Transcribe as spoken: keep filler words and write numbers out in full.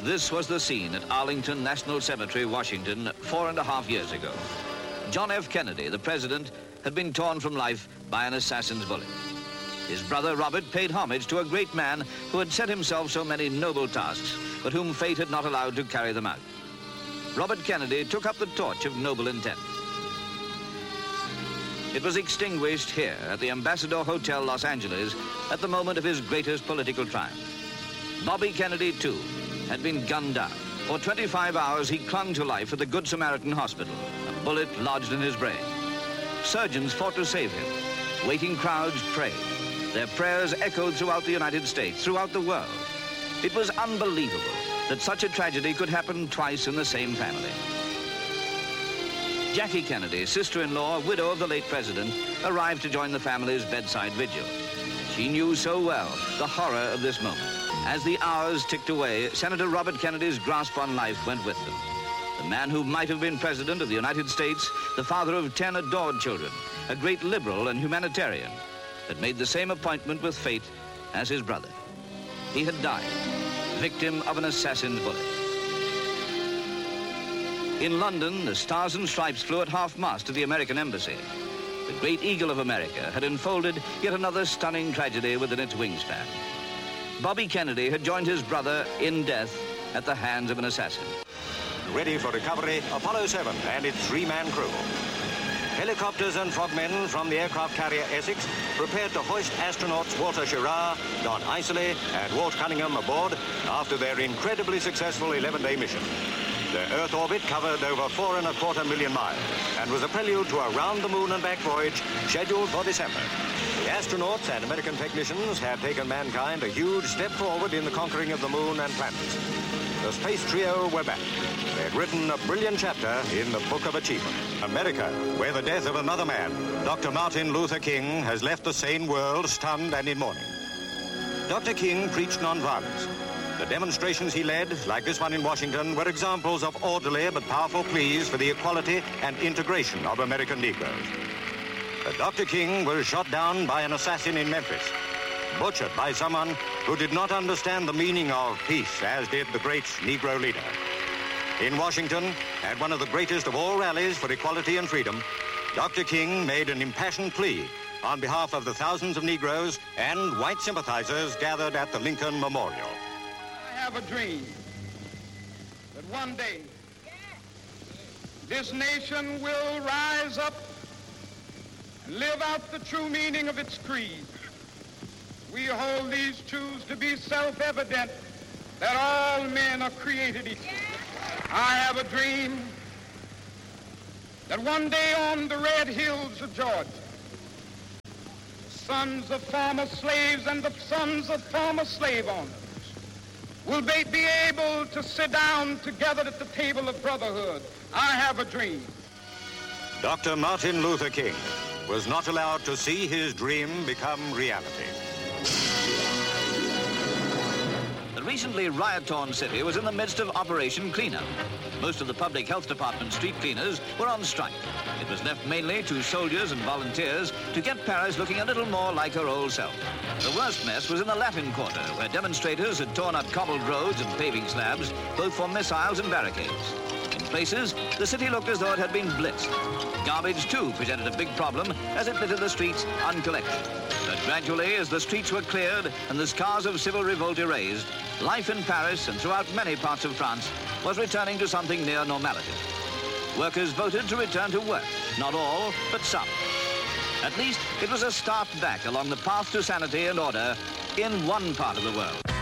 This was the scene at Arlington National Cemetery, Washington, four and a half years ago. John F. Kennedy, the president, had been torn from life by an assassin's bullet. His brother Robert paid homage to a great man who had set himself so many noble tasks, but whom fate had not allowed to carry them out. Robert Kennedy took up the torch of noble intent. It was extinguished here at the Ambassador Hotel, Los Angeles, at the moment of his greatest political triumph. Bobby Kennedy, too, had been gunned down. For twenty-five hours, he clung to life at the Good Samaritan Hospital, a bullet lodged in his brain. Surgeons fought to save him. Waiting crowds prayed. Their prayers echoed throughout the United States, throughout the world. It was unbelievable that such a tragedy could happen twice in the same family. Jackie Kennedy, sister-in-law, widow of the late president, arrived to join the family's bedside vigil. She knew so well the horror of this moment. As the hours ticked away, Senator Robert Kennedy's grasp on life went with them. The man who might have been president of the United States, the father of ten adored children, a great liberal and humanitarian, had made the same appointment with fate as his brother. He had died, victim of an assassin's bullet. In London, the Stars and Stripes flew at half-mast to the American embassy. The great eagle of America had enfolded yet another stunning tragedy within its wingspan. Bobby Kennedy had joined his brother in death at the hands of an assassin. Ready for recovery, Apollo seven and its three-man crew. Helicopters and frogmen from the aircraft carrier Essex prepared to hoist astronauts Walter Schirra, Don Isley, and Walt Cunningham aboard after their incredibly successful eleven-day mission. Their Earth orbit covered over four and a quarter million miles and was a prelude to a round-the-moon and back voyage scheduled for December. The astronauts and American technicians had taken mankind a huge step forward in the conquering of the moon and planets. The space trio were back. They had written a brilliant chapter in the Book of Achievement. America, where the death of another man, Doctor Martin Luther King, has left the sane world stunned and in mourning. Doctor King preached nonviolence. The demonstrations he led, like this one in Washington, were examples of orderly but powerful pleas for the equality and integration of American Negroes. But Doctor King was shot down by an assassin in Memphis, butchered by someone who did not understand the meaning of peace, as did the great Negro leader. In Washington, at one of the greatest of all rallies for equality and freedom, Doctor King made an impassioned plea on behalf of the thousands of Negroes and white sympathizers gathered at the Lincoln Memorial. I have a dream that one day this nation will rise up and live out the true meaning of its creed. We hold these truths to be self-evident, that all men are created equal. I have a dream that one day on the red hills of Georgia, the sons of former slaves and the sons of former slave owners will be, be able to sit down together at the table of brotherhood. I have a dream. Doctor Martin Luther King was not allowed to see his dream become reality. The recently riot-torn city was in the midst of Operation Cleanup. Most of the Public Health Department street cleaners were on strike. It was left mainly to soldiers and volunteers to get Paris looking a little more like her old self. The worst mess was in the Latin Quarter, where demonstrators had torn up cobbled roads and paving slabs, both for missiles and barricades. In places, the city looked as though it had been blitzed. Garbage, too, presented a big problem as it littered the streets uncollected. But gradually, as the streets were cleared and the scars of civil revolt erased, life in Paris and throughout many parts of France was returning to something near normality. Workers voted to return to work. Not all, but some. At least, it was a start back along the path to sanity and order in one part of the world.